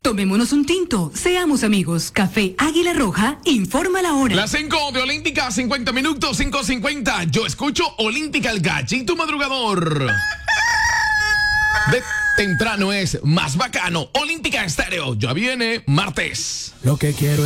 Tomémonos un tinto, seamos amigos. Café Águila Roja, informa la hora. Las 5 de Olímpica, 50 minutos, 5:50. Yo escucho Olímpica, el gallito madrugador. De temprano es más bacano. Olímpica Estéreo, ya viene martes. Lo que quiero